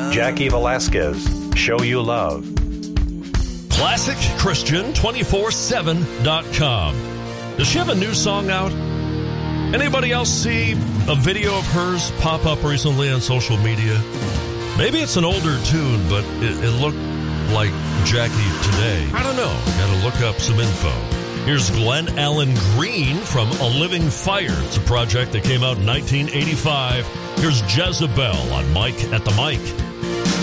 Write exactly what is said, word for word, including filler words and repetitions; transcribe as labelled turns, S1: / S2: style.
S1: Jackie Velasquez, Show You Love.
S2: Classic Christian two four seven dot com. Does she have a new song out? Anybody else see a video of hers pop up recently on social media? Maybe it's an older tune, but it, it looked like Jackie today. I don't know. Gotta look up some info. Here's Glenn Allen Green from A Living Fire. It's a project that came out in nineteen eighty-five. Here's Jezebel on Mike at the Mic.